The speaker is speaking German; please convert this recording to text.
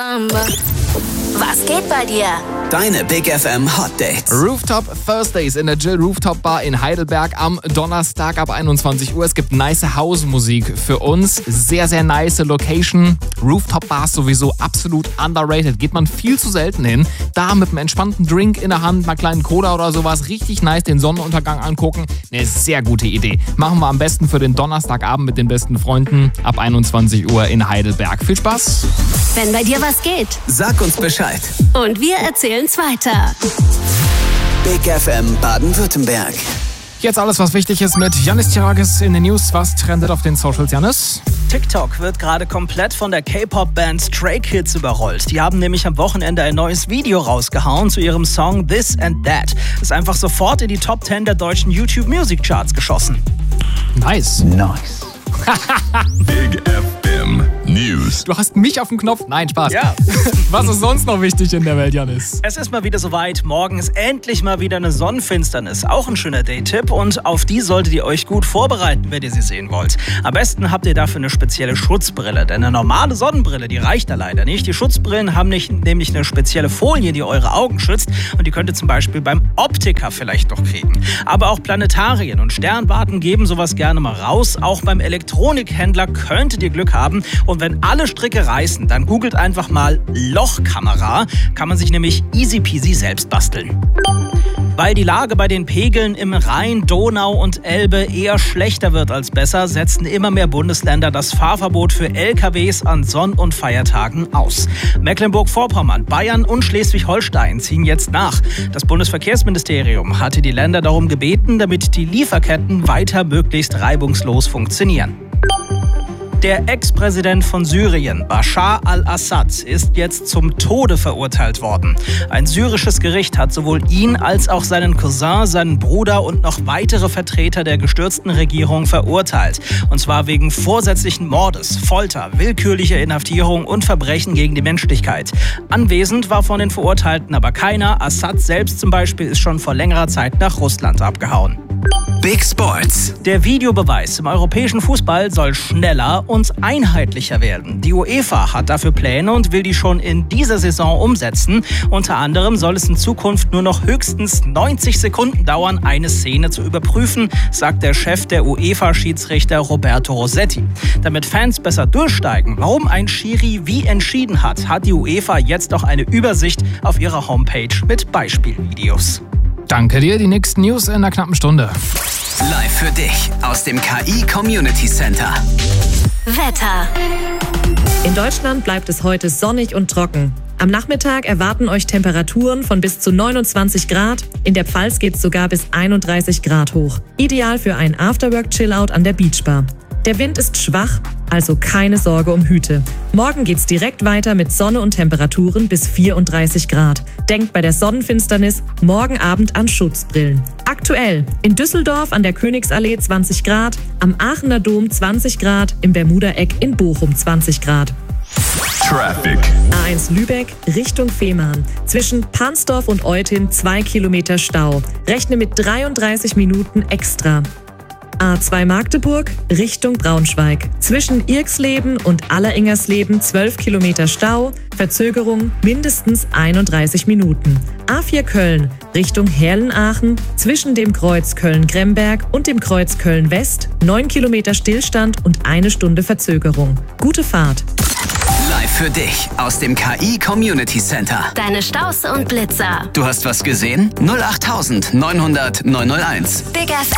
Was geht bei dir? Deine Big FM Hot Dates. Rooftop Thursdays in der Jill Rooftop Bar in Heidelberg am Donnerstag ab 21 Uhr. Es gibt nice Hausmusik für uns. Sehr, sehr nice Location. Rooftop Bars sowieso absolut underrated. Geht man viel zu selten hin. Da mit einem entspannten Drink in der Hand, einer kleinen Cola oder sowas. Richtig nice den Sonnenuntergang angucken. Eine sehr gute Idee. Machen wir am besten für den Donnerstagabend mit den besten Freunden ab 21 Uhr in Heidelberg. Viel Spaß. Wenn bei dir was geht. Sag uns Bescheid. Und wir erzählen's weiter. Big FM Baden-Württemberg. Jetzt alles, was wichtig ist mit Janis Tirages in den News. Was trendet auf den Socials, Janis? TikTok wird gerade komplett von der K-Pop-Band Stray Kids überrollt. Die haben nämlich am Wochenende ein neues Video rausgehauen zu ihrem Song This and That. Ist einfach sofort in die Top 10 der deutschen YouTube Music Charts geschossen. Nice. Big FM News. Du hast mich auf dem Knopf. Nein, Spaß. Ja. Was ist sonst noch wichtig in der Welt, Janis? Es ist mal wieder soweit. Morgen ist endlich mal wieder eine Sonnenfinsternis. Auch ein schöner Date-Tipp. Und auf die solltet ihr euch gut vorbereiten, wenn ihr sie sehen wollt. Am besten habt ihr dafür eine spezielle Schutzbrille. Denn eine normale Sonnenbrille, die reicht da leider nicht. Die Schutzbrillen haben nämlich eine spezielle Folie, die eure Augen schützt. Und die könnt ihr zum Beispiel beim Optiker vielleicht noch kriegen. Aber auch Planetarien und Sternwarten geben sowas gerne mal raus. Auch beim Elektronikhändler könntet ihr Glück haben. Und wenn alle Stricke reißen, dann googelt einfach mal Lochkamera. Kann man sich nämlich easy peasy selbst basteln. Weil die Lage bei den Pegeln im Rhein, Donau und Elbe eher schlechter wird als besser, setzen immer mehr Bundesländer das Fahrverbot für LKWs an Sonn- und Feiertagen aus. Mecklenburg-Vorpommern, Bayern und Schleswig-Holstein ziehen jetzt nach. Das Bundesverkehrsministerium hatte die Länder darum gebeten, damit die Lieferketten weiter möglichst reibungslos funktionieren. Der Ex-Präsident von Syrien, Bashar al-Assad, ist jetzt zum Tode verurteilt worden. Ein syrisches Gericht hat sowohl ihn als auch seinen Cousin, seinen Bruder und noch weitere Vertreter der gestürzten Regierung verurteilt. Und zwar wegen vorsätzlichen Mordes, Folter, willkürlicher Inhaftierung und Verbrechen gegen die Menschlichkeit. Anwesend war von den Verurteilten aber keiner. Assad selbst zum Beispiel ist schon vor längerer Zeit nach Russland abgehauen. Big Sports. Der Videobeweis im europäischen Fußball soll schneller und einheitlicher werden. Die UEFA hat dafür Pläne und will die schon in dieser Saison umsetzen. Unter anderem soll es in Zukunft nur noch höchstens 90 Sekunden dauern, eine Szene zu überprüfen, sagt der Chef der UEFA-Schiedsrichter Roberto Rossetti. Damit Fans besser durchsteigen, warum ein Schiri wie entschieden hat, hat die UEFA jetzt auch eine Übersicht auf ihrer Homepage mit Beispielvideos. Danke dir. Die nächsten News in einer knappen Stunde. Live für dich aus dem KI Community Center. Wetter. In Deutschland bleibt es heute sonnig und trocken. Am Nachmittag erwarten euch Temperaturen von bis zu 29 Grad. In der Pfalz geht's sogar bis 31 Grad hoch. Ideal für ein Afterwork-Chillout an der Beachbar. Der Wind ist schwach, also keine Sorge um Hüte. Morgen geht's direkt weiter mit Sonne und Temperaturen bis 34 Grad. Denkt bei der Sonnenfinsternis morgen Abend an Schutzbrillen. Aktuell in Düsseldorf an der Königsallee 20 Grad, am Aachener Dom 20 Grad, im Bermuda-Eck in Bochum 20 Grad. Traffic. A1 Lübeck Richtung Fehmarn. Zwischen Pansdorf und Eutin 2 Kilometer Stau. Rechne mit 33 Minuten extra. A2 Magdeburg Richtung Braunschweig. Zwischen Irxleben und Alleringersleben 12 Kilometer Stau, Verzögerung mindestens 31 Minuten. A4 Köln Richtung Herlenaachen. Zwischen dem Kreuz Köln-Gremberg und dem Kreuz Köln-West 9 Kilometer Stillstand und 1 Stunde Verzögerung. Gute Fahrt. Live für dich aus dem KI Community Center. Deine Staus und Blitzer. Du hast was gesehen? 08900 901. Big FM.